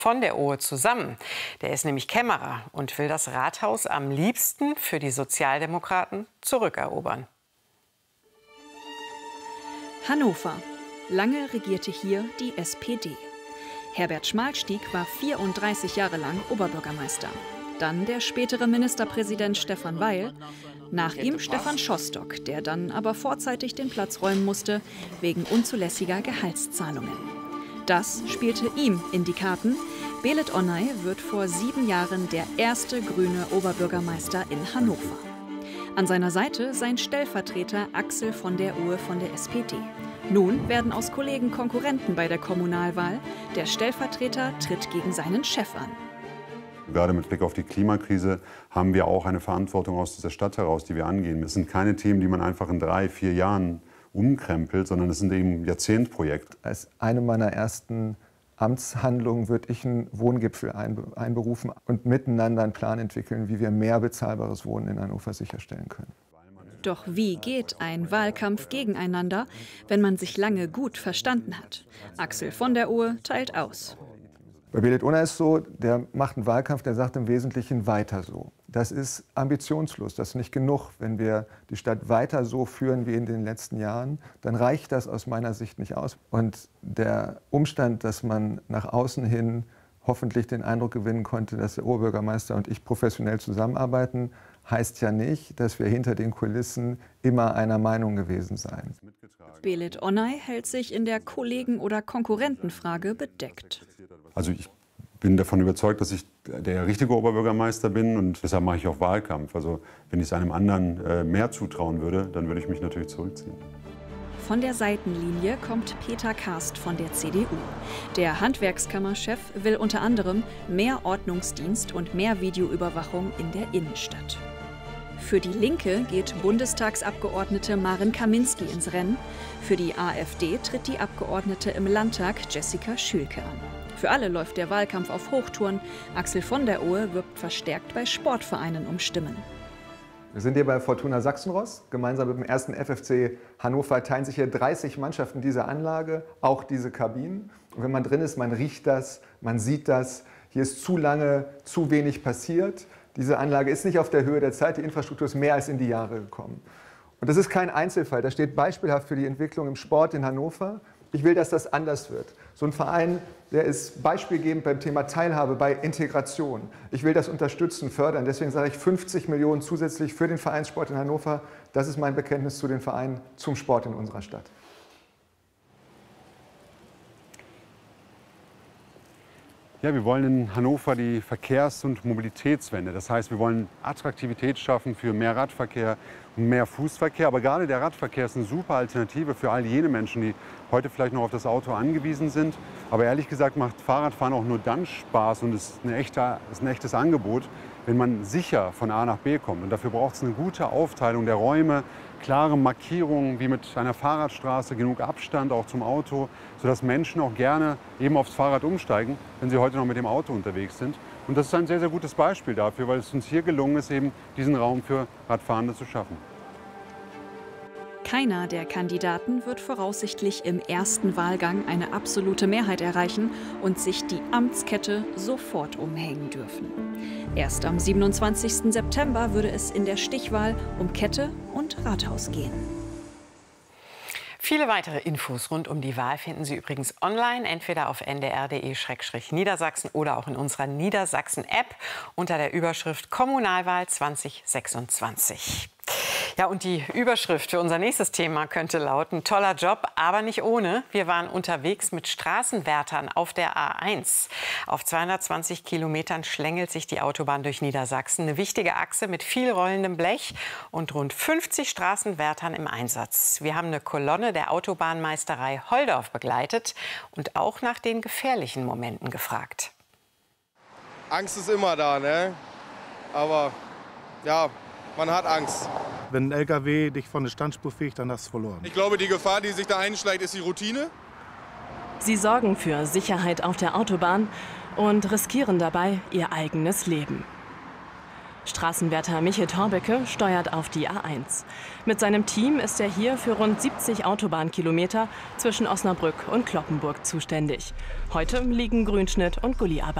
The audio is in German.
von der Ohe zusammen. Der ist nämlich Kämmerer und will das Rathaus am liebsten für die Sozialdemokraten zurückerobern. Hannover. Lange regierte hier die SPD. Herbert Schmalstieg war 34 Jahre lang Oberbürgermeister. Dann der spätere Ministerpräsident Stefan Weil. Nach ihm Stefan Schostock, der dann aber vorzeitig den Platz räumen musste, wegen unzulässiger Gehaltszahlungen. Das spielte ihm in die Karten. Belit Onay wird vor 7 Jahren der erste grüne Oberbürgermeister in Hannover. An seiner Seite sein Stellvertreter Axel von der Ohe von der SPD. Nun werden aus Kollegen Konkurrenten bei der Kommunalwahl. Der Stellvertreter tritt gegen seinen Chef an. Gerade mit Blick auf die Klimakrise haben wir auch eine Verantwortung aus dieser Stadt heraus, die wir angehen. Es sind keine Themen, die man einfach in 3, 4 Jahren umkrempelt, sondern es sind eben Jahrzehntprojekte. Als eine meiner ersten Amtshandlungen würde ich einen Wohngipfel einberufen und miteinander einen Plan entwickeln, wie wir mehr bezahlbares Wohnen in Hannover sicherstellen können. Doch wie geht ein Wahlkampf gegeneinander, wenn man sich lange gut verstanden hat? Axel von der Ohe teilt aus. Bei Belit Onay ist so, der macht einen Wahlkampf, der sagt im Wesentlichen weiter so. Das ist ambitionslos, das ist nicht genug. Wenn wir die Stadt weiter so führen wie in den letzten Jahren, dann reicht das aus meiner Sicht nicht aus. Und der Umstand, dass man nach außen hin hoffentlich den Eindruck gewinnen konnte, dass der Oberbürgermeister und ich professionell zusammenarbeiten, heißt ja nicht, dass wir hinter den Kulissen immer einer Meinung gewesen seien. Belit Onay hält sich in der Kollegen- oder Konkurrentenfrage bedeckt. Also ich bin davon überzeugt, dass ich der richtige Oberbürgermeister bin und deshalb mache ich auch Wahlkampf. Also wenn ich es einem anderen mehr zutrauen würde, dann würde ich mich natürlich zurückziehen. Von der Seitenlinie kommt Peter Karst von der CDU. Der Handwerkskammerchef will unter anderem mehr Ordnungsdienst und mehr Videoüberwachung in der Innenstadt. Für die Linke geht Bundestagsabgeordnete Maren Kaminski ins Rennen. Für die AfD tritt die Abgeordnete im Landtag Jessica Schülke an. Für alle läuft der Wahlkampf auf Hochtouren. Axel von der Ohe wirbt verstärkt bei Sportvereinen um Stimmen. Wir sind hier bei Fortuna Sachsenross. Gemeinsam mit dem 1. FFC Hannover teilen sich hier 30 Mannschaften diese Anlage, auch diese Kabinen. Und wenn man drin ist, man riecht das, man sieht das. Hier ist zu lange, zu wenig passiert. Diese Anlage ist nicht auf der Höhe der Zeit. Die Infrastruktur ist mehr als in die Jahre gekommen. Und das ist kein Einzelfall. Das steht beispielhaft für die Entwicklung im Sport in Hannover. Ich will, dass das anders wird. So ein Verein, der ist beispielgebend beim Thema Teilhabe, bei Integration. Ich will das unterstützen, fördern. Deswegen sage ich 50 Millionen zusätzlich für den Vereinssport in Hannover. Das ist mein Bekenntnis zu den Vereinen, zum Sport in unserer Stadt. Ja, wir wollen in Hannover die Verkehrs- und Mobilitätswende. Das heißt, wir wollen Attraktivität schaffen für mehr Radverkehr und mehr Fußverkehr. Aber gerade der Radverkehr ist eine super Alternative für all jene Menschen, die heute vielleicht noch auf das Auto angewiesen sind. Aber ehrlich gesagt macht Fahrradfahren auch nur dann Spaß und ist ein echtes Angebot, wenn man sicher von A nach B kommt. Und dafür braucht es eine gute Aufteilung der Räume, klare Markierungen wie mit einer Fahrradstraße, genug Abstand auch zum Auto, sodass Menschen auch gerne eben aufs Fahrrad umsteigen, wenn sie heute noch mit dem Auto unterwegs sind. Und das ist ein sehr, sehr gutes Beispiel dafür, weil es uns hier gelungen ist, eben diesen Raum für Radfahrende zu schaffen. Keiner der Kandidaten wird voraussichtlich im ersten Wahlgang eine absolute Mehrheit erreichen und sich die Amtskette sofort umhängen dürfen. Erst am 27. September würde es in der Stichwahl um Kette und Rathaus gehen. Viele weitere Infos rund um die Wahl finden Sie übrigens online, entweder auf ndr.de/Niedersachsen oder auch in unserer Niedersachsen-App unter der Überschrift Kommunalwahl 2026. Ja, und die Überschrift für unser nächstes Thema könnte lauten: Toller Job, aber nicht ohne. Wir waren unterwegs mit Straßenwärtern auf der A1. Auf 220 Kilometern schlängelt sich die Autobahn durch Niedersachsen. Eine wichtige Achse mit viel rollendem Blech und rund 50 Straßenwärtern im Einsatz. Wir haben eine Kolonne der Autobahnmeisterei Holdorf begleitet und auch nach den gefährlichen Momenten gefragt. Angst ist immer da, ne? Aber ja, man hat Angst. Wenn ein LKW dich von der Standspur fegt, dann hast du verloren. Ich glaube, die Gefahr, die sich da einschleicht, ist die Routine. Sie sorgen für Sicherheit auf der Autobahn und riskieren dabei ihr eigenes Leben. Straßenwärter Michel Torbecke steuert auf die A1. Mit seinem Team ist er hier für rund 70 Autobahnkilometer zwischen Osnabrück und Cloppenburg zuständig. Heute liegen Grünschnitt und Gullyarbeit